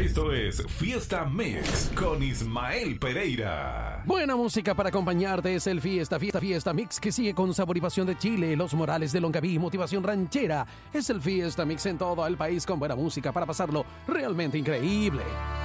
Esto es Fiesta Mix con Ismael Pereira. Buena música para acompañarte es el Fiesta Mix que sigue con sabor y pasión de Chile, Los Morales de Longaví, motivación ranchera. Es el Fiesta Mix en todo el país con buena música para pasarlo realmente increíble.